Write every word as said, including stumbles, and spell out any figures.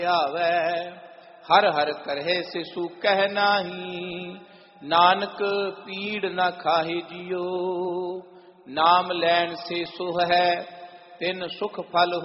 आवे। हर हर करहे से सु कह नाही, नानक पीड़ न खाहे जियो। नाम लैन से सुह है तिन सुख फल